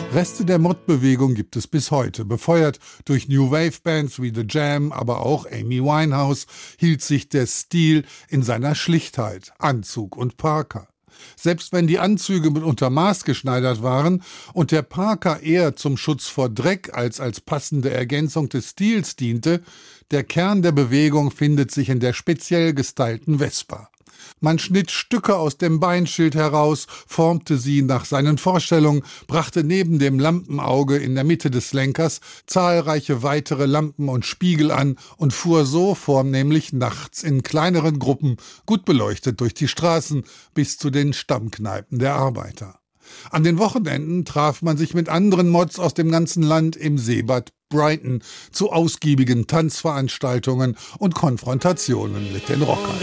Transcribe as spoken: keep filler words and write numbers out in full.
Reste der Mod-Bewegung gibt es bis heute. Befeuert durch New Wave-Bands wie The Jam, aber auch Amy Winehouse, hielt sich der Stil in seiner Schlichtheit, Anzug und Parker. Selbst wenn die Anzüge mitunter maßgeschneidert waren und der Parker eher zum Schutz vor Dreck als als passende Ergänzung des Stils diente, der Kern der Bewegung findet sich in der speziell gestylten Vespa. Man schnitt Stücke aus dem Beinschild heraus, formte sie nach seinen Vorstellungen, brachte neben dem Lampenauge in der Mitte des Lenkers zahlreiche weitere Lampen und Spiegel an und fuhr so vornehmlich nachts in kleineren Gruppen, gut beleuchtet durch die Straßen, bis zu den Stammkneipen der Arbeiter. An den Wochenenden traf man sich mit anderen Mods aus dem ganzen Land im Seebad Brighton zu ausgiebigen Tanzveranstaltungen und Konfrontationen mit den Rockern.